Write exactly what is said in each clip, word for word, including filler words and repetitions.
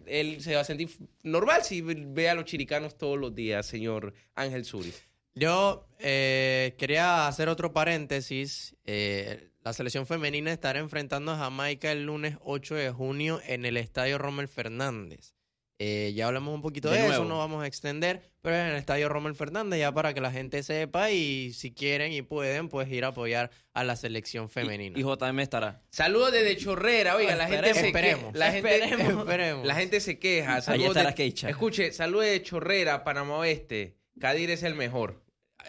él se va a sentir normal si ve a los chiricanos todos los días, señor Ángel Suris. Yo eh, quería hacer otro paréntesis. Eh, la selección femenina estará enfrentando a Jamaica el lunes ocho de junio en el Estadio Rommel Fernández. Eh, ya hablamos un poquito de, de eso, no vamos a extender, pero en el Estadio Rommel Fernández ya para que la gente sepa y si quieren y pueden, pues ir a apoyar a la selección femenina. Y, y J M estará. Saludos desde Chorrera, oiga, la gente se esperemos, que, la gente, esperemos, esperemos. La gente se queja. Ahí estará de, Keisha. Escuche, saludos de Chorrera, Panamá Oeste. Kadir es el mejor.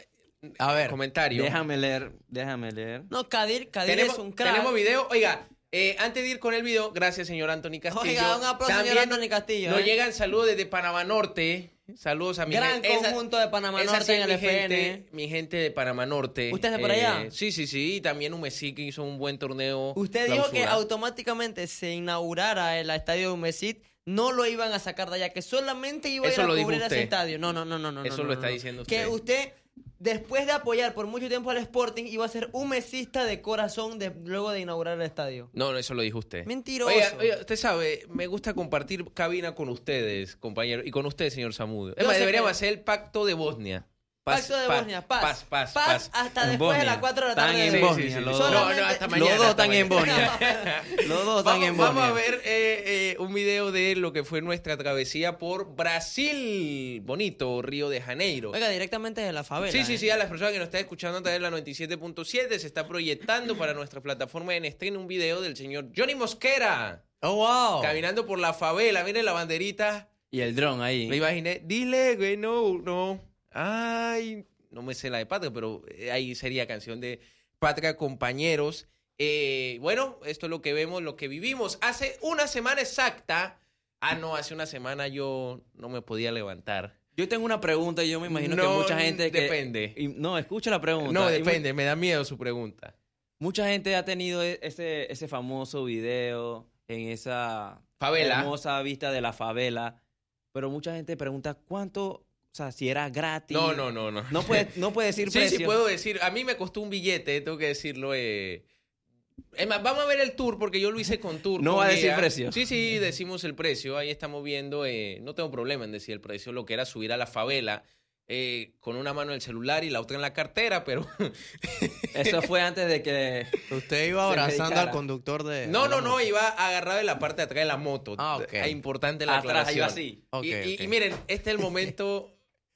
A ver, comentario. Déjame leer, déjame leer. No, Kadir, Kadir tenemos, es un crack. Tenemos video, oiga. Eh, antes de ir con el video, gracias señor Anthony Castillo. Oiga, un aplauso señor Anthony Castillo. Nos ¿eh? llegan saludos desde Panamá Norte. Saludos a mi Gran gente. conjunto de Panamá esa, Norte esa en el mi F N. Gente, mi gente de Panamá Norte. ¿Usted es de por allá? Eh, sí, sí, sí. Y también Umesit que hizo un buen torneo. Usted clausura. dijo que automáticamente se inaugurara el estadio de Umesit, no lo iban a sacar de allá, que solamente iba Eso a ir lo a dijo cubrir usted. ese estadio. No, no, no, no, no. Eso no, lo no, está no. diciendo usted. Que usted, después de apoyar por mucho tiempo al Sporting, iba a ser umesista de corazón de, luego de inaugurar el estadio. No, no, eso lo dijo usted. Mentiroso. Oiga, oiga, usted sabe, me gusta compartir cabina con ustedes, compañero, y con usted, señor Zamudio. Es Yo más, sé deberíamos que- hacer el pacto de Bosnia. Paz, Pacto de paz, Bosnia, paz. Paz, paz, Paz paz. hasta En después de Bosnia. las cuatro de la Están tarde. en de- Bosnia, Sí, sí, sí. los No, dos. no, hasta mañana. Los dos hasta están en mañana. Bosnia. Los dos están Vamos, en vamos Bosnia. a ver eh, eh, un video de lo que fue nuestra travesía por Brasil. Bonito, Río de Janeiro. Oiga, directamente de la favela. Sí, sí, ¿eh? sí, a las personas que nos están escuchando a través de la noventa y siete punto siete se está proyectando para nuestra plataforma en estreno un video del señor Johnny Mosquera Oh, wow. caminando por la favela. Miren la banderita. Y el dron ahí. Me imaginé, dile, güey, no, no. Ay, no me sé la de Patria, pero eh, ahí sería canción de Patria, compañeros. Eh, bueno, esto es lo que vemos, lo que vivimos. Hace una semana exacta. Ah, no, hace una semana yo no me podía levantar. Yo tengo una pregunta y yo me imagino No, que mucha gente que... depende. y- no, escucha la pregunta. No, Y mu- depende, me da miedo su pregunta. Mucha gente ha tenido e- ese, ese famoso video en esa Favela. hermosa vista de la favela, pero mucha gente pregunta cuánto, o sea, si era gratis. No, no, no, no. No puede, no puede decir Sí, precio. sí, puedo decir. A mí me costó un billete, tengo que decirlo. Eh. Es más, vamos a ver el tour, porque yo lo hice con tour. No con va a decir guía. precio. Sí, sí, decimos el precio. Ahí estamos viendo. Eh, no tengo problema en decir el precio. Lo que era subir a la favela eh, con una mano en el celular y la otra en la cartera, pero... Eso fue antes de que... Usted iba Se abrazando dedicara. al conductor de... No, de la no, no, moto. iba agarrado en la parte de atrás de la moto. Ah, ok. Es importante la Atrás aclaración. iba así. Ok, y, y- ok. y miren, este es el momento...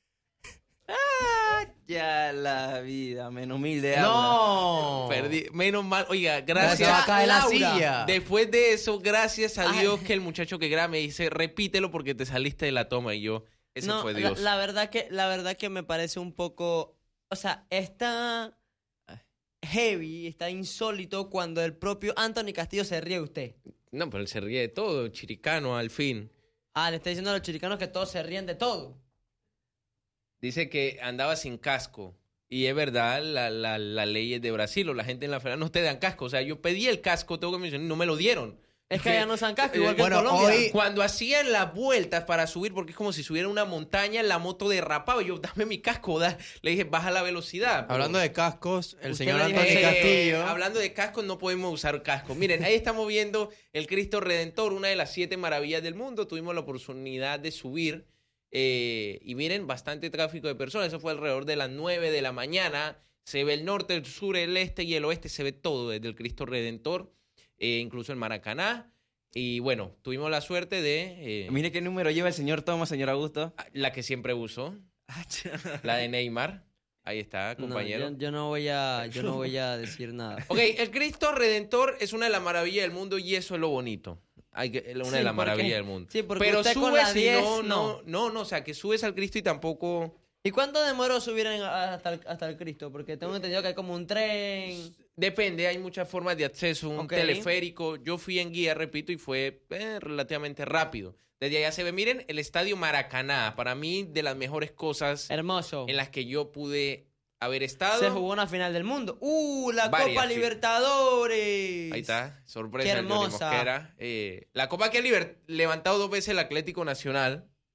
Ya la vida, menos mil de habla. ¡No! Perdí. Menos mal. Oiga, Se gracias. va a caer la Laura. silla. Después de eso, gracias a Ay. Dios que el muchacho que graba me dice, repítelo porque te saliste de la toma. Y yo, ese No, fue la, Dios. la verdad que, la verdad que me parece un poco... O sea, está heavy, está insólito cuando el propio Anthony Castillo se ríe de usted. No, pero él se ríe de todo, chiricano al fin. Ah, le está diciendo a los chiricanos que todos se ríen de todo. Dice que andaba sin casco. Y es verdad, la, la, la ley es de Brasil, o la gente en la federal no te dan casco. O sea, yo pedí el casco, tengo que mencionar, y no me lo dieron. Es que allá no usan casco, igual que Bueno, en Colombia. Hoy, cuando hacían las vueltas para subir, porque es como si subiera una montaña, la moto derrapaba. Yo, dame mi casco, da. Le dije, baja la velocidad. Pero- Hablando de cascos, el Usted señor le dijo- Anthony Eh, Castillo... hablando de cascos, no podemos usar cascos. Miren, ahí estamos viendo el Cristo Redentor, una de las siete maravillas del mundo. Tuvimos la oportunidad de subir eh, y miren, bastante tráfico de personas. Eso fue alrededor de las nueve de la mañana. Se ve el norte, el sur, el este y el oeste. Se ve todo desde el Cristo Redentor, eh, incluso el Maracaná. Y bueno, tuvimos la suerte de... eh, Mire qué número lleva el señor Thomas, señor Augusto. la que siempre uso, la de Neymar. Ahí está, No, compañero. yo, yo no voy a, yo no voy a decir nada. Ok, el Cristo Redentor es una de las maravillas del mundo y eso es lo bonito. Hay que, es una Sí, de las porque- maravillas del mundo. sí, porque Pero usted con subes la y diez, no, no, no. no, no, o sea, que subes al Cristo y tampoco... ¿Y cuánto demoró subir en- hasta, el, hasta el Cristo? Porque tengo entendido que hay como un tren. Depende, hay muchas formas de acceso, un Ok. teleférico. Yo fui en guía, repito, y fue eh, relativamente rápido. Desde allá se ve, miren, el Estadio Maracaná. Para mí, de las mejores cosas Hermoso. en las que yo pude haber estado. Se jugó una final del mundo. ¡Uh! La Varias, Copa sí. Libertadores. Ahí está, sorpresa. Qué de Johnny hermosa. Mosquera. Eh, la copa que ha liber- levantado dos veces el Atlético Nacional.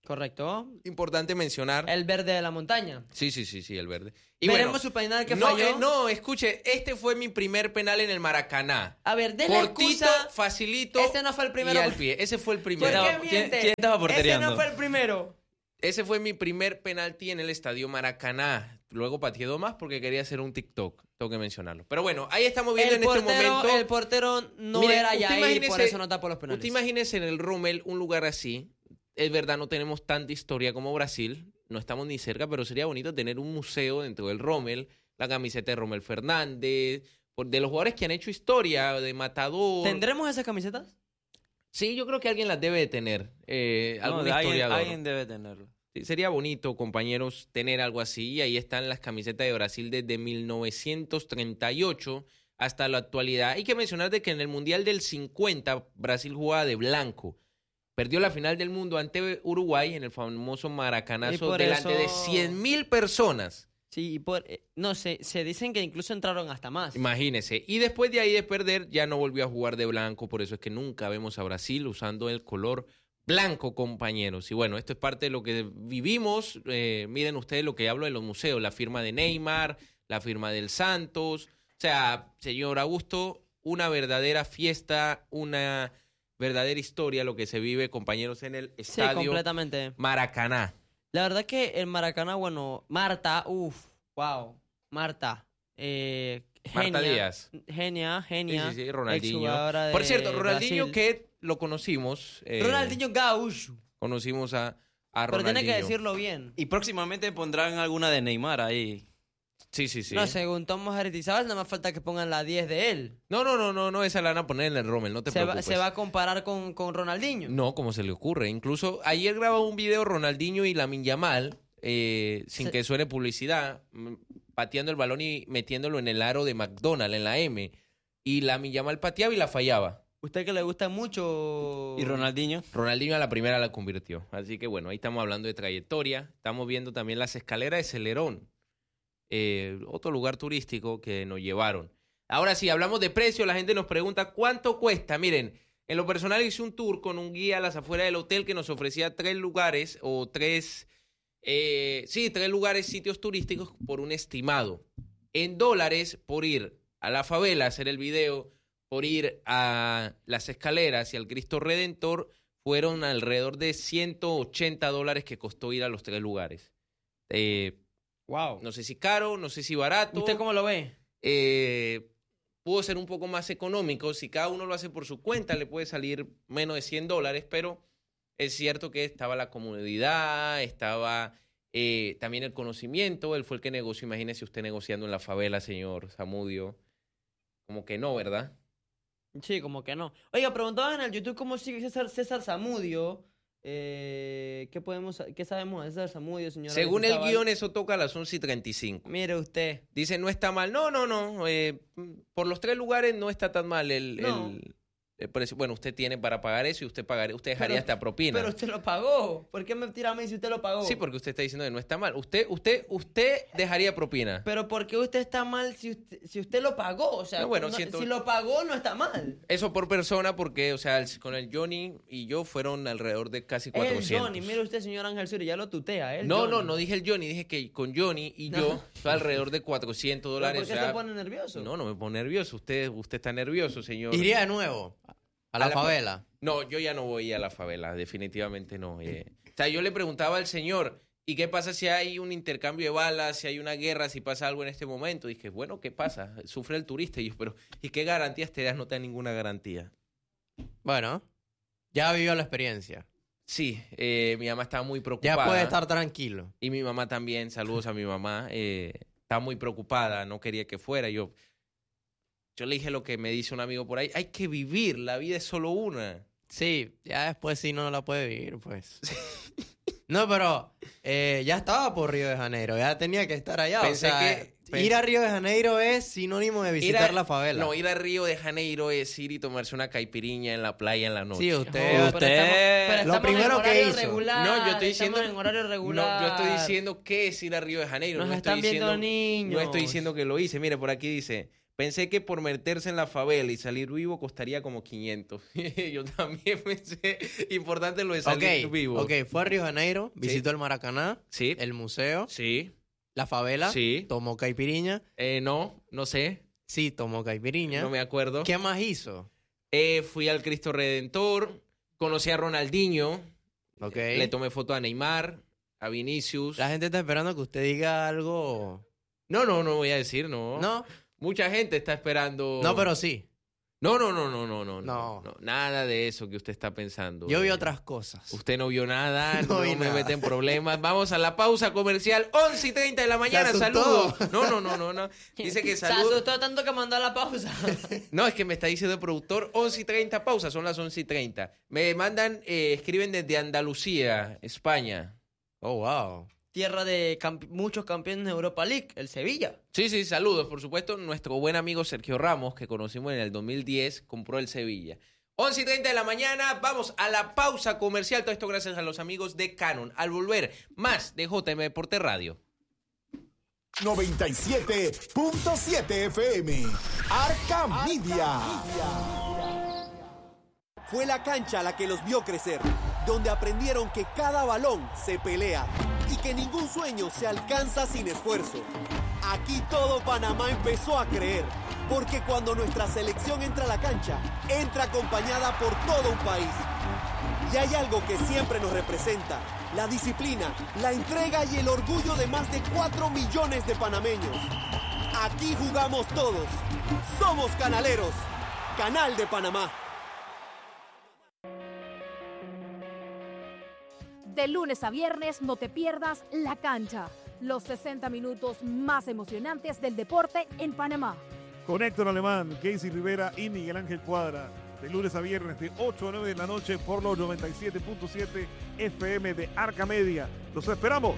Correcto. Importante mencionar. El verde de la montaña. Sí, sí, sí, sí, el verde. Y Veremos bueno, su penal que no, falló. eh, no, escuche, este fue mi primer penal en el Maracaná. A ver, de la Cortito, excusa. facilito. Ese no fue el primero. Y al pie. Ese fue el ¿Por primero. qué ¿Quién- miente? quién estaba Ese portereando? no fue el primero. Ese fue mi primer penalti en el estadio Maracaná. Luego pateé dos más porque quería hacer un TikTok. Tengo que mencionarlo. Pero bueno, ahí estamos viendo El en este portero, momento. el portero no Mire, era usted Yair, imagínese- por eso no tapó los penales. Usted imagínese en el Rommel un lugar así. Es verdad, no tenemos tanta historia como Brasil. No estamos ni cerca, pero sería bonito tener un museo dentro del Rommel. La camiseta de Rommel Fernández. por- De los jugadores que han hecho historia, de Matador. ¿Tendremos esas camisetas? Sí, yo creo que alguien las debe de tener. Eh, No, algún de alguien, historiador. alguien debe tenerlo. Sí, sería bonito, compañeros, tener algo así. Y ahí están las camisetas de Brasil desde mil novecientos treinta y ocho hasta la actualidad. Hay que mencionar de que en el Mundial del cincuenta Brasil jugaba de blanco. Perdió la final del mundo ante Uruguay en el famoso Y Maracanazo por delante de eso- cien mil personas. Sí, y por, eh, no sé, se dicen que incluso entraron hasta más. Imagínese. Y después de ahí de perder, ya no volvió a jugar de blanco. Por eso es que nunca vemos a Brasil usando el color blanco, compañeros. Y bueno, esto es parte de lo que vivimos. Eh, miren ustedes lo que hablo de los museos. La firma de Neymar, la firma del Santos. O sea, señor Augusto, una verdadera fiesta, una verdadera historia lo que se vive, compañeros, en el Sí, estadio completamente. Maracaná. La verdad que el Maracaná, bueno, Marta, uff, wow, Marta, eh, Marta genia, Díaz. Genia, Sí, genia. sí, sí, Ronaldinho. exjugadora de Por cierto, Ronaldinho Brasil. que lo conocimos. eh, Ronaldinho Gaúcho. Conocimos a, a Pero Ronaldinho. tiene que decirlo bien. Y próximamente pondrán alguna de Neymar ahí. Sí, sí, sí. No, según Tom Mojaretizábal, nada más falta que pongan la diez de él. No, no, no, no, no, esa la van a poner en el Rommel, no te Se va, preocupes. se va a comparar con, con Ronaldinho. No, como se le ocurre. Incluso ayer grabó un video Ronaldinho y Lamine Yamal, eh, sin Se- que suene publicidad, mm, pateando el balón y metiéndolo en el aro de McDonald's, en la M. Y Lamine Yamal pateaba y la fallaba. Usted que le gusta mucho. ¿Y Ronaldinho? Ronaldinho a la primera la convirtió. Así que bueno, ahí estamos hablando de trayectoria. Estamos viendo también las escaleras de Celerón. Eh, otro lugar turístico que nos llevaron. Ahora sí, hablamos de precio. La gente nos pregunta cuánto cuesta. Miren, en lo personal hice un tour con un guía a las afueras del hotel que nos ofrecía tres lugares o tres, eh, sí, tres lugares, sitios turísticos por un estimado. En dólares, por ir a la favela a hacer el video, por ir a las escaleras y al Cristo Redentor, fueron alrededor de ciento ochenta dólares que costó ir a los tres lugares. Eh, Wow. no sé si caro, no sé si barato. ¿Usted cómo lo ve? Eh, pudo ser un poco más económico. Si cada uno lo hace por su cuenta, le puede salir menos de cien dólares, pero es cierto que estaba la comodidad, estaba eh, también el conocimiento. Él fue el que negoció. Imagínese usted negociando en la favela, señor Zamudio. Como que no, ¿verdad? Sí, como que no. Oiga, preguntaban en el YouTube cómo sigue César, César Zamudio. Eh, ¿qué, podemos, ¿Qué sabemos de César Zamudio, señora? Según el Zaval? guión, eso toca a las once y treinta y cinco. Mire usted. Dice, no está mal. No, no, no. eh, por los tres lugares no está tan mal el, No. el- el precio. Bueno, usted tiene para pagar eso y usted pagaría, usted dejaría Pero- esta propina. Pero usted lo pagó. ¿Por qué me tira a mí si usted lo pagó? Sí, porque usted está diciendo que no está mal. Usted, usted, usted dejaría propina. Pero ¿por qué usted está mal si usted, si usted lo pagó? O sea, No, bueno, no- siento- si lo pagó no está mal. Eso por persona, porque, o sea, el- con el Johnny y yo fueron alrededor de casi El cuatrocientos. Johnny, mire usted, señor Ángel Suri, ya lo tutea. El No, Johnny. no, no dije el Johnny, dije que con Johnny y No. yo fue alrededor de cuatrocientos ¿Pero dólares. ¿Por qué o sea, se pone nervioso? No, no me pone nervioso. Usted, usted está nervioso, señor. Iría de nuevo a la A la fa- favela. No, yo ya no voy a la favela, definitivamente no. eh. O sea, yo le preguntaba al señor, ¿y qué pasa si hay un intercambio de balas, si hay una guerra, si pasa algo en este momento? Dije, bueno, ¿qué pasa? Sufre el turista. Y yo, pero, ¿y qué garantías te das? No te da ninguna garantía. Bueno, ya vivió la experiencia. Sí, eh, mi mamá estaba muy preocupada. Ya puede estar tranquilo. Y mi mamá también, saludos a mi mamá. Eh, estaba muy preocupada, no quería que fuera. Yo, yo le dije lo que me dice un amigo por ahí, hay que vivir, la vida es solo una. Sí, ya después sí no la puede vivir, pues. No, pero eh, ya estaba por Río de Janeiro, ya tenía que estar allá. Pensé o sea, que- ir a Río de Janeiro es sinónimo de visitar Ir a- la favela. No, ir a Río de Janeiro es ir y tomarse una caipiriña en la playa en la noche. Sí, Oh, usted... pero usted- estamos- pero lo estamos primero en que horario hizo. regular, No, yo estoy estamos diciendo- en horario regular. No, yo estoy diciendo qué es ir a Río de Janeiro. Nos no están estoy viendo diciendo, niños. No estoy diciendo que lo hice. Mire, por aquí dice, Pensé que por meterse en la favela y salir vivo costaría como quinientos. Yo también pensé, importante lo de salir Ok, vivo. ok, fue a Río de Janeiro, visitó el Maracaná, Sí, el museo, sí, la favela, sí. tomó caipiriña. Eh, no, no sé, Sí, tomó caipiriña. no me acuerdo. ¿Qué más hizo? Eh, fui al Cristo Redentor, conocí a Ronaldinho, Ok. le tomé foto a Neymar, a Vinicius. La gente está esperando que usted diga algo. No, no, no voy a decir, no. No, Mucha gente está esperando. no, pero sí. No, no, no, no, no, no, No. no. Nada de eso que usted está pensando. Yo vi Eh, otras cosas. Usted no vio nada, no, No vi me nada. mete en problemas. Vamos a la pausa comercial, once y treinta de la mañana. asustó. Saludos. No, no, no, no, no. Dice que Se saludos. asustó tanto que mandó a la pausa. No, es que me está diciendo el productor, once y treinta pausa, son las once y treinta. Me mandan, eh, escriben desde Andalucía, España. Oh, wow. Tierra de camp- muchos campeones de Europa League, el Sevilla. Sí, sí, saludos. Por supuesto, nuestro buen amigo Sergio Ramos, que conocimos en el dos mil diez, compró el Sevilla. once y treinta de la mañana, vamos a la pausa comercial. Todo esto gracias a los amigos de Canon. Al volver, más de J M Deporte Radio. noventa y siete punto siete F M. Arca Media. Fue la cancha la que los vio crecer, donde aprendieron que cada balón se pelea y que ningún sueño se alcanza sin esfuerzo. Aquí todo Panamá empezó a creer, porque cuando nuestra selección entra a la cancha, entra acompañada por todo un país. Y hay algo que siempre nos representa: la disciplina, la entrega y el orgullo de más de cuatro millones de panameños. Aquí jugamos todos. Somos canaleros. Canal de Panamá. De lunes a viernes no te pierdas La Cancha, los sesenta minutos más emocionantes del deporte en Panamá. Con Héctor Alemán, Casey Rivera y Miguel Ángel Cuadra. De lunes a viernes de ocho a nueve de la noche por los noventa y siete punto siete F M de Arca Media. ¡Los esperamos!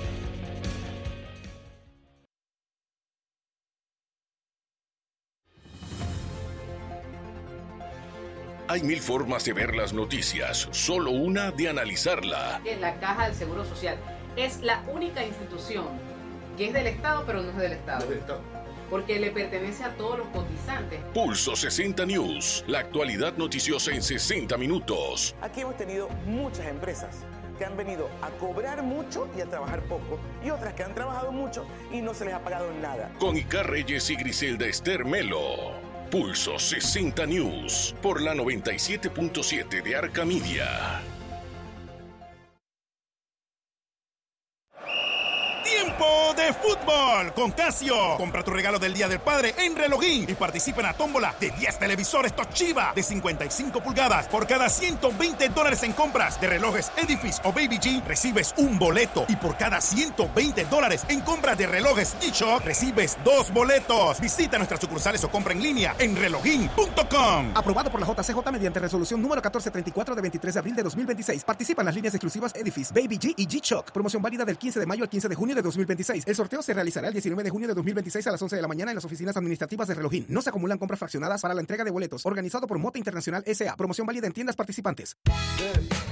Hay mil formas de ver las noticias, solo una de analizarla. Es la Caja del Seguro Social. Es la única institución que es del Estado, pero no es del Estado. Porque le pertenece a todos los cotizantes. Pulso sesenta News, la actualidad noticiosa en sesenta minutos. Aquí hemos tenido muchas empresas que han venido a cobrar mucho y a trabajar poco, y otras que han trabajado mucho y no se les ha pagado nada. Con Icar Reyes y Griselda Esther Melo. Pulso sesenta News, por la noventa y siete punto siete de Arca Media. Tiempo de fútbol con Casio. Compra tu regalo del Día del Padre en Relojín y participa en la tómbola de diez televisores Toshiba de cincuenta y cinco pulgadas. Por cada ciento veinte dólares en compras de relojes Edifice o Baby G, recibes un boleto. Y por cada ciento veinte dólares en compras de relojes G-Shock, recibes dos boletos. Visita nuestras sucursales o compra en línea en relojín punto com. Aprobado por la J C J mediante resolución número catorce treinta y cuatro de veintitrés de abril de dos mil veintiséis. Participa en las líneas exclusivas Edifice, Baby G y G-Shock. Promoción válida del quince de mayo al quince de junio de dos mil veintiséis. El sorteo se realizará el diecinueve de junio de dos mil veintiséis a las once de la mañana en las oficinas administrativas de Relojín. No se acumulan compras fraccionadas para la entrega de boletos. Organizado por Mota Internacional S A. Promoción válida en tiendas participantes.